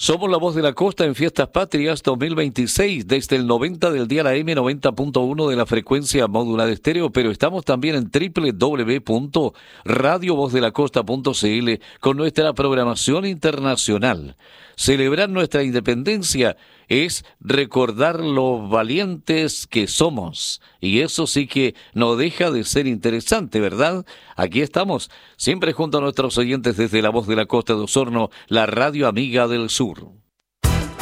Somos la voz de la costa en Fiestas Patrias 2026, desde el 90 del día la M90.1 de la frecuencia módula de estéreo, pero estamos también en www.radiovozdelacosta.cl con nuestra programación internacional. Celebrar nuestra independencia es recordar lo valientes que somos, y eso sí que no deja de ser interesante, ¿verdad? Aquí estamos, siempre junto a nuestros oyentes desde la voz de la costa de Osorno, la radio amiga del sur.